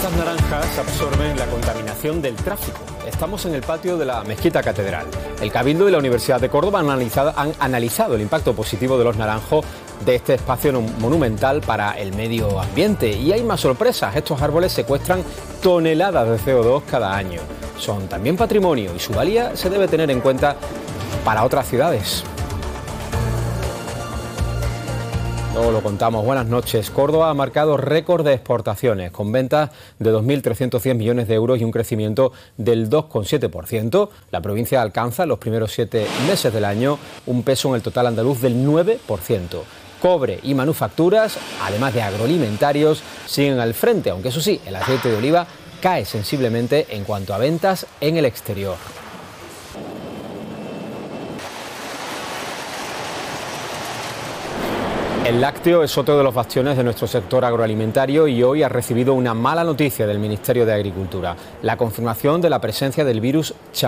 Estas naranjas absorben la contaminación del tráfico. Estamos en el patio de la Mezquita Catedral. El Cabildo y la Universidad de Córdoba han analizado el impacto positivo de los naranjos de este espacio monumental para el medio ambiente. Y hay más sorpresas. Estos árboles secuestran toneladas de CO2 cada año. Son también patrimonio y su valía se debe tener en cuenta para otras ciudades. Luego lo contamos. Buenas noches. Córdoba ha marcado récord de exportaciones, con ventas de 2.310 millones de euros y un crecimiento del 2,7%. La provincia alcanza en los primeros 7 meses del año un peso en el total andaluz del 9%. Cobre y manufacturas, además de agroalimentarios, siguen al frente, aunque eso sí, el aceite de oliva cae sensiblemente en cuanto a ventas en el exterior. El lácteo es otro de los bastiones de nuestro sector agroalimentario y hoy ha recibido una mala noticia del Ministerio de Agricultura: la confirmación de la presencia del virus